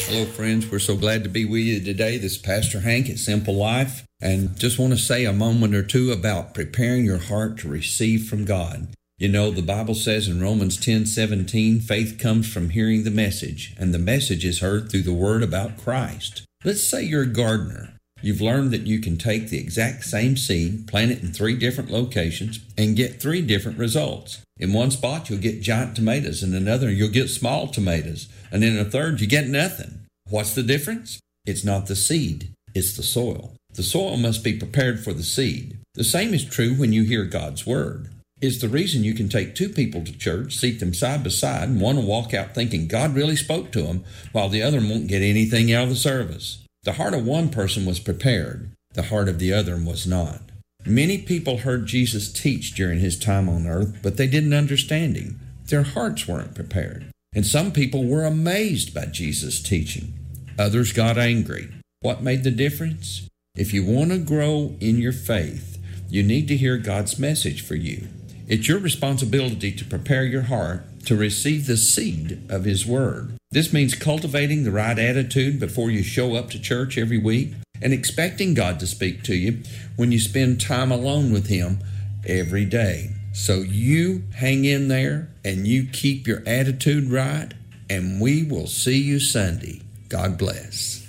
Hello, friends. We're so glad to be with you today. This is Pastor Hank at Simple Life, and just want to say a moment or two about preparing your heart to receive from God. You know, the Bible says in Romans 10:17, faith comes from hearing the message, and the message is heard through the word about Christ. Let's say you're a gardener. You've learned that you can take the exact same seed, plant it in 3 different locations, and get 3 different results. In one spot, you'll get giant tomatoes. In another, you'll get small tomatoes. And in a third, you get nothing. What's the difference? It's not the seed, it's the soil. The soil must be prepared for the seed. The same is true when you hear God's word. It's the reason you can take 2 people to church, seat them side by side, and one will walk out thinking God really spoke to him, while the other won't get anything out of the service. The heart of one person was prepared, the heart of the other was not. Many people heard Jesus teach during his time on earth, but they didn't understand him. Their hearts weren't prepared. And some people were amazed by Jesus' teaching. Others got angry. What made the difference? If you want to grow in your faith, you need to hear God's message for you. It's your responsibility to prepare your heart to receive the seed of his word. This means cultivating the right attitude before you show up to church every week and expecting God to speak to you when you spend time alone with him every day. So you hang in there and you keep your attitude right, and we will see you Sunday. God bless.